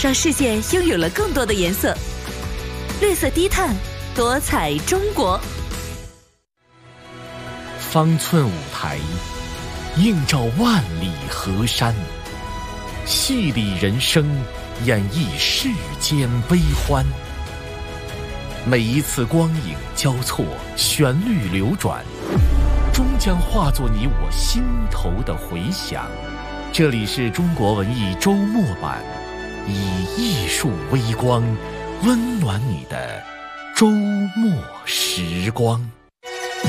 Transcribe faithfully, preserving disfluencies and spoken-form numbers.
让世界拥有了更多的颜色。绿色低碳，多彩中国。 方寸舞台，映照万里河山，戏里人生，演绎世间悲欢。每一次光影交错，旋律流转，终将化作你我心头的回响。这里是中国文艺周末版，以艺术微光温暖你的周末时光。